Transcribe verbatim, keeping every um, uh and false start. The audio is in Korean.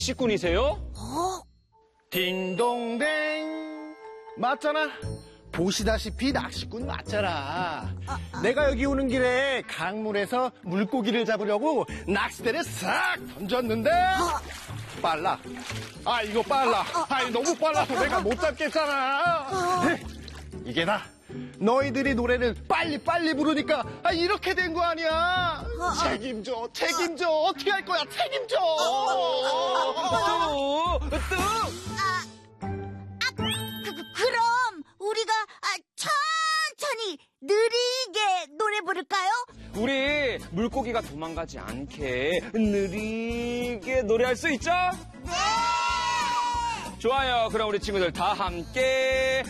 낚시꾼이세요? 어? 딩동댕. 맞잖아. 보시다시피 낚시꾼 맞잖아. 내가 여기 오는 길에 강물에서 물고기를 잡으려고 낚싯대를 싹 던졌는데 빨라. 아 이거 빨라. 아 너무 빨라서 내가 못 잡겠잖아. 이게 다 너희들이 노래를 빨리빨리 부르니까 아 이렇게 된 거 아니야. 책임져 책임져. 어떻게 할 거야. 책임져. 또, 또. 그, 그, 그럼 우리가 아, 천천히 느리게 노래 부를까요? 우리 물고기가 도망가지 않게 느리게 노래할 수 있죠? 네! 좋아요. 그럼 우리 친구들 다 함께